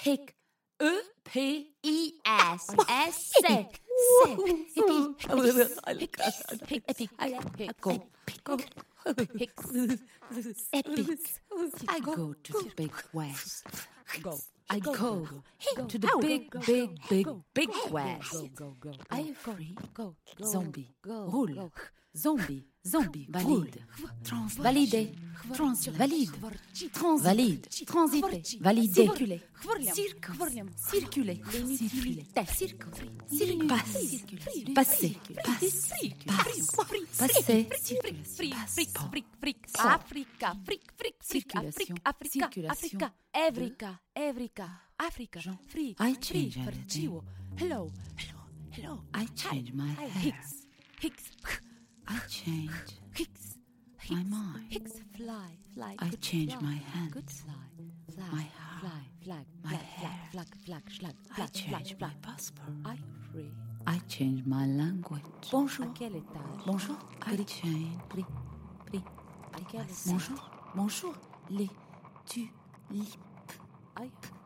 Pic. E-P-I-S. S-C. I go to the big west. I go to the big west. I am free. Zombie. Roule. Zombie. Valide. Validé. Valide. Valide. Transité. Validé. Circuler. Circuler. Passer. Passer. Africa. Africa. Free. I change everything. Hello. I change my hair. Hicks. I change my mind. Hicks. Fly. I change my hands. Good fly. My heart. Flag. My hair. Flag. I change my passport. Are you free? I change my language. Bonjour. À quel étage? Bonjour. I change. À quel étage? Bonjour. Les tulipes. Are you